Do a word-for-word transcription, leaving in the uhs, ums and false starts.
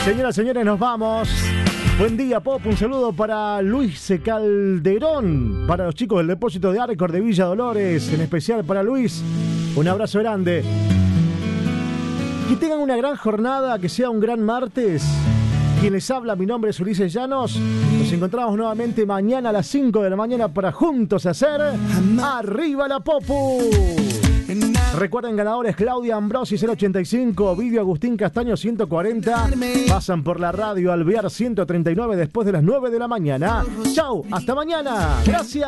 Señoras y señores, nos vamos. Buen día, Pop. Un saludo para Luis Calderón, para los chicos del depósito de Arcor de Villa Dolores, en especial para Luis. Un abrazo grande. Que tengan una gran jornada, que sea un gran martes. Quien les habla, mi nombre es Ulises Llanos. Nos encontramos nuevamente mañana a las cinco de la mañana para juntos hacer Arriba la Popu. Recuerden, ganadores: Claudia Ambrosi cero ochenta y cinco, Vidio Agustín Castaño ciento cuarenta. Pasan por la radio Alvear ciento treinta y nueve después de las nueve de la mañana. Chau, hasta mañana. Gracias.